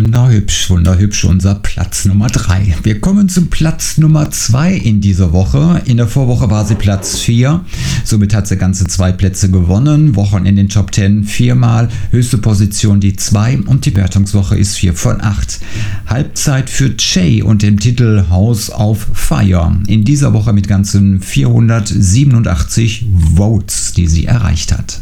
Wunderhübsch, unser Platz Nummer 3. Wir kommen zum Platz Nummer 2 in dieser Woche. In der Vorwoche war sie Platz 4, somit hat sie ganze 2 Plätze gewonnen. Wochen in den Top 10 4-mal, höchste Position die 2 und die Wertungswoche ist 4 von 8. Halbzeit für Jay und dem Titel House of Fire. In dieser Woche mit ganzen 487 Votes, die sie erreicht hat.